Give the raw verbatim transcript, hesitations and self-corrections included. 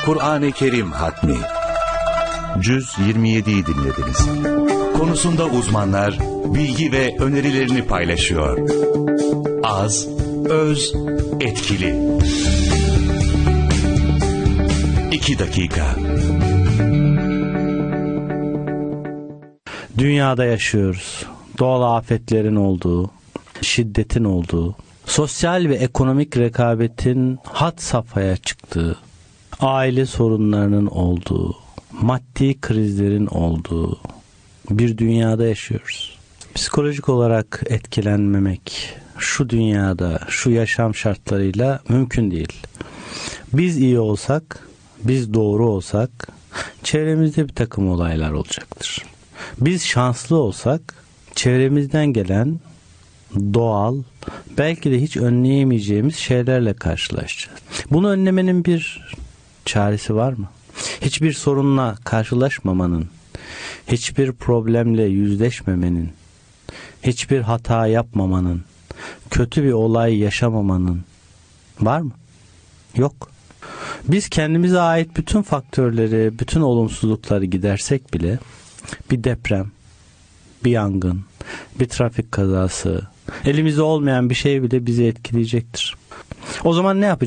Kur'an-ı Kerim Hatmi Cüz yirmi yediyi dinlediniz. Konusunda uzmanlar bilgi ve önerilerini paylaşıyor. Az, öz, etkili. İki dakika. Dünyada yaşıyoruz. Doğal afetlerin olduğu, şiddetin olduğu, sosyal ve ekonomik rekabetin had safhaya çıktığı, aile sorunlarının olduğu, maddi krizlerin olduğu bir dünyada yaşıyoruz. Psikolojik olarak etkilenmemek şu dünyada, şu yaşam şartlarıyla mümkün değil. Biz iyi olsak, biz doğru olsak, çevremizde bir takım olaylar olacaktır. Biz şanslı olsak, çevremizden gelen doğal, belki de hiç önleyemeyeceğimiz şeylerle karşılaşacağız. Bunu önlemenin bir çaresi var mı? Hiçbir sorunla karşılaşmamanın, hiçbir problemle yüzleşmemenin, hiçbir hata yapmamanın, kötü bir olay yaşamamanın var mı? Yok. Biz kendimize ait bütün faktörleri, bütün olumsuzlukları gidersek bile bir deprem, bir yangın, bir trafik kazası, elimizde olmayan bir şey bile bizi etkileyecektir. O zaman ne yapacağız?